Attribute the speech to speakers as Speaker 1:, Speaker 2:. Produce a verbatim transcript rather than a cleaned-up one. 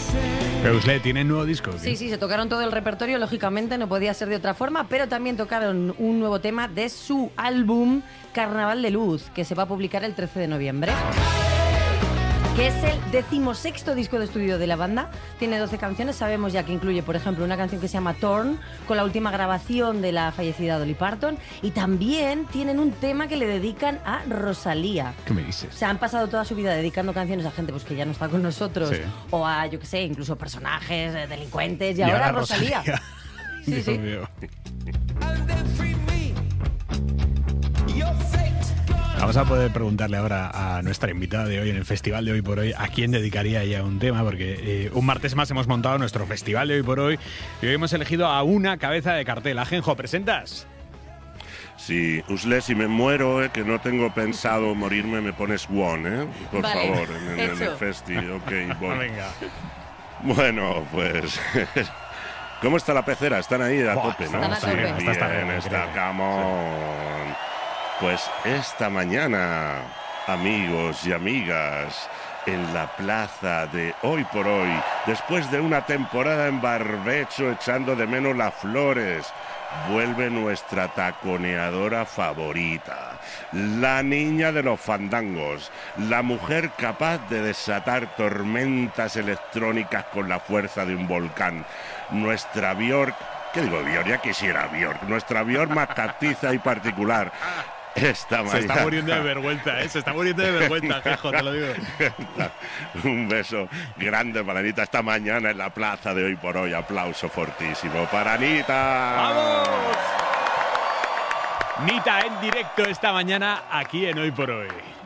Speaker 1: Pero usted tiene nuevo disco. ¿Qué?
Speaker 2: Sí, sí, se tocaron todo el repertorio, lógicamente no podía ser de otra forma, pero también tocaron un nuevo tema de su álbum Carnaval de Luz, que se va a publicar el trece de noviembre. Que es el decimosexto disco de estudio de la banda. Tiene doce canciones. Sabemos ya que incluye, por ejemplo, una canción que se llama Torn, con la última grabación de la fallecida Dolly Parton. Y también tienen un tema que le dedican a Rosalía.
Speaker 1: ¿Qué me dices?
Speaker 2: O sea, han pasado toda su vida dedicando canciones a gente pues, que ya no está con nosotros.
Speaker 1: Sí.
Speaker 2: O a, yo qué sé, incluso personajes, eh, delincuentes. Y,
Speaker 1: Y
Speaker 2: ahora,
Speaker 1: ahora
Speaker 2: Rosalía.
Speaker 1: Rosalía.
Speaker 2: Sí,
Speaker 1: Dios
Speaker 2: sí.
Speaker 1: mío. Vamos a poder preguntarle ahora a nuestra invitada de hoy en el festival de Hoy por Hoy a quién dedicaría ella un tema, porque eh, un martes más hemos montado nuestro festival de Hoy por Hoy y hoy hemos elegido a una cabeza de cartel. Ajenjo, ¿presentas?
Speaker 3: Sí, Usle, si me muero, eh, que no tengo pensado morirme, me pones one, ¿eh? Por
Speaker 2: Vale,
Speaker 3: favor, en, en- en el
Speaker 2: hecho.
Speaker 3: festi, ok, voy.
Speaker 1: Venga.
Speaker 3: Bueno, pues... ¿Cómo está la pecera? Están ahí a
Speaker 1: Buah,
Speaker 3: tope,
Speaker 1: están
Speaker 3: ¿no?
Speaker 2: a tope.
Speaker 3: Bien,
Speaker 1: Está hasta arriba,
Speaker 3: está,
Speaker 1: creo.
Speaker 3: come on. Pues esta mañana, amigos y amigas, en la plaza de Hoy por Hoy, después de una temporada en barbecho echando de menos las flores, vuelve nuestra taconeadora favorita, la niña de los fandangos, la mujer capaz de desatar tormentas electrónicas con la fuerza de un volcán, nuestra Björk, ¿qué digo Björk? Ya quisiera Björk, nuestra Björk más castiza y particular. Esta
Speaker 1: Se
Speaker 3: mañana.
Speaker 1: está muriendo de vergüenza, ¿eh? Se está muriendo de vergüenza, Ajenjo, te lo digo.
Speaker 3: Un beso grande para Anita esta mañana en la plaza de Hoy por Hoy. Aplauso fortísimo para Anita.
Speaker 1: ¡Vamos! Nita en directo esta mañana aquí en Hoy por Hoy.